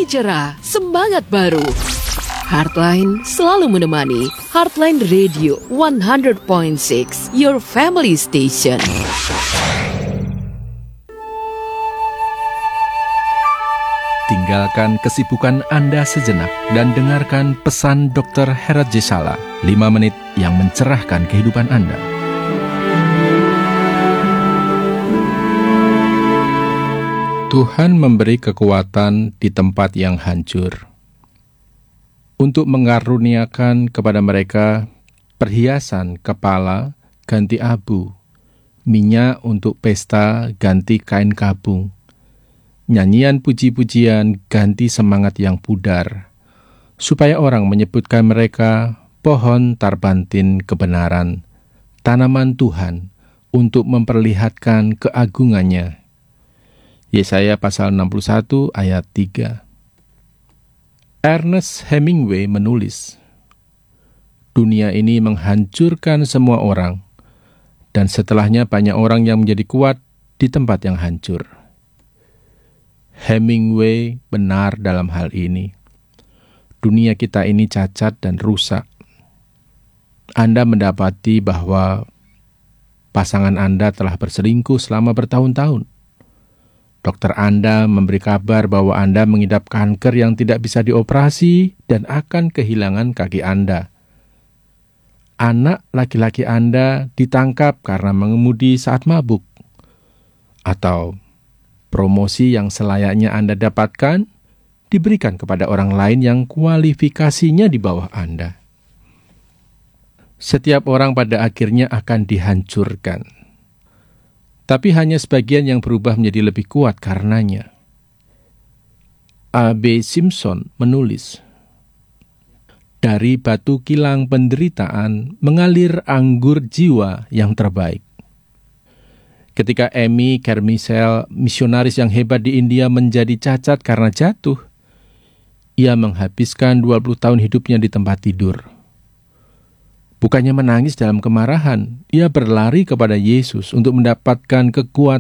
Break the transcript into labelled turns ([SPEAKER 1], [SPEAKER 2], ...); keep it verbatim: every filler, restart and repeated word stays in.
[SPEAKER 1] hati cerah, semangat baru. Heartline selalu menemani. Heartline Radio seratus koma enam, your family station.
[SPEAKER 2] Tinggalkan kesibukan Anda sejenak dan dengarkan pesan dokter Herat Jesala, lima menit yang mencerahkan kehidupan Anda. Tuhan memberi kekuatan di tempat yang hancur, untuk mengaruniakan kepada mereka perhiasan kepala ganti abu, minyak untuk pesta ganti kain kabung, nyanyian puji-pujian ganti semangat yang pudar, supaya orang menyebutkan mereka pohon tarbantin kebenaran, tanaman Tuhan untuk memperlihatkan keagungannya. Yesaya pasal enam puluh satu ayat tiga. Ernest Hemingway menulis, dunia ini menghancurkan semua orang, dan setelahnya banyak orang yang menjadi kuat di tempat yang hancur. Hemingway benar dalam hal ini. Dunia kita ini cacat dan rusak. Anda mendapati bahwa pasangan Anda telah berselingkuh selama bertahun-tahun. Dokter Anda memberi kabar bahwa Anda mengidap kanker yang tidak bisa dioperasi dan akan kehilangan kaki Anda. Anak laki-laki Anda ditangkap karena mengemudi saat mabuk. Atau promosi yang selayaknya Anda dapatkan diberikan kepada orang lain yang kualifikasinya di bawah Anda. Setiap orang pada akhirnya akan dihancurkan. Tapi hanya sebagian yang berubah menjadi lebih kuat karenanya. A B Simpson menulis, dari batu kilang penderitaan mengalir anggur jiwa yang terbaik. Ketika Amy Carmichael, misionaris yang hebat di India, menjadi cacat karena jatuh, ia menghabiskan dua puluh tahun hidupnya di tempat tidur. Bukannya menangis dalam kemarahan, ia berlari kepada Yesus untuk mendapatkan kekuatan